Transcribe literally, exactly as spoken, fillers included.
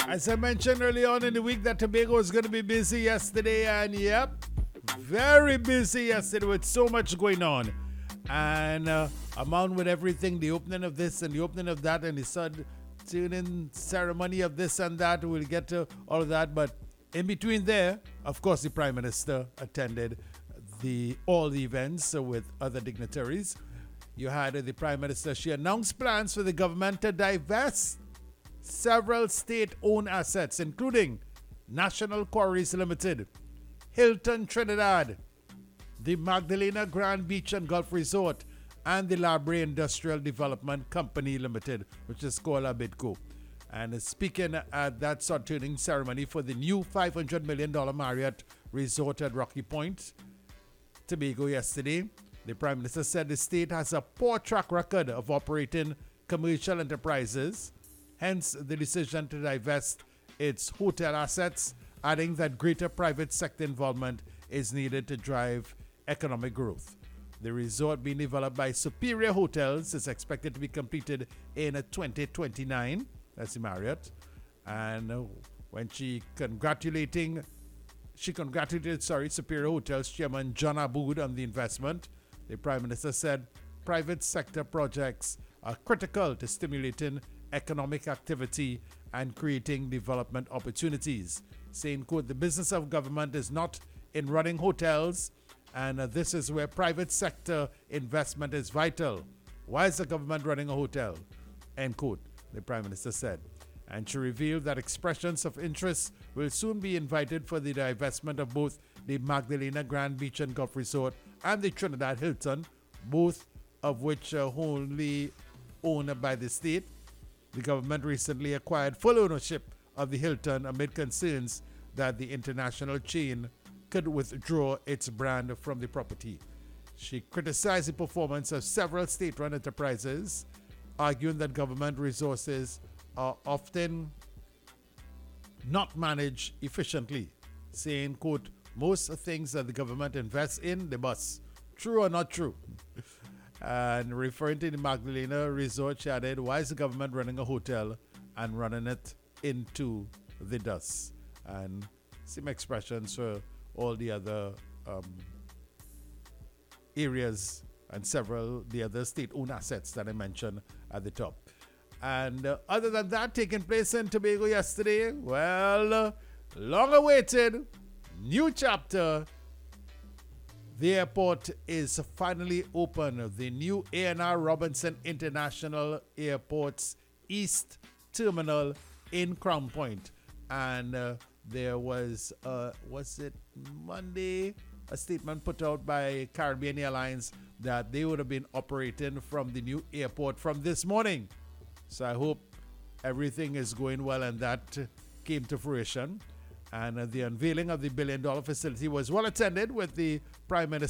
As I mentioned early on in the week, that Tobago was going to be busy yesterday, and yep, very busy yesterday with so much going on. And uh, among with everything, the opening of this and the opening of that, and the sud tuning ceremony of this and that. We'll get to all of that, but in between there, of course, the Prime Minister attended the all the events uh, with other dignitaries. You had uh, the Prime Minister. She announced plans for the government to divest several state-owned assets, including National Quarries Limited, Hilton Trinidad, the Magdalena Grand Beach and Golf Resort, and the Labre Industrial Development Company Limited, which is called ABIDCO. And speaking at that sod-turning ceremony for the new five hundred million dollars Marriott Resort at Rocky Point, Tobago yesterday, the Prime Minister said the state has a poor track record of operating commercial enterprises, hence the decision to divest its hotel assets, adding that greater private sector involvement is needed to drive economic growth. The resort being developed by Superior Hotels is expected to be completed in twenty twenty-nine. That's the Marriott. And uh, when she congratulating, she congratulated, sorry, Superior Hotels Chairman John Aboud on the investment, the Prime Minister said private sector projects are critical to stimulating economic activity and creating development opportunities, saying, quote, the business of government is not in running hotels, and uh, this is where private sector investment is vital. Why is the government running a hotel? End quote, the Prime Minister said. And she revealed that expressions of interest will soon be invited for the divestment of both the Magdalena Grand Beach and Golf Resort and the Trinidad Hilton, both of which are wholly owned by the state. The government recently acquired full ownership of the Hilton amid concerns that the international chain could withdraw its brand from the property. She criticized the performance of several state-run enterprises, arguing that government resources are often not managed efficiently, saying, quote, most things that the government invests in, they must. True or not true? And referring to the Magdalena Resort, she added, why is the government running a hotel and running it into the dust? And same expressions for all the other um, areas and several the other state-owned assets that I mentioned at the top. And uh, other than that, taking place in Tobago yesterday, well, uh, long-awaited new chapter. The airport is finally open. The new A and R Robinson International Airport's East Terminal in Crown Point. And uh, there was, uh, was it Monday, a statement put out by Caribbean Airlines that they would have been operating from the new airport from this morning. So I hope everything is going well and that came to fruition. And uh, the unveiling of the billion dollar facility was well attended with the Prime Minister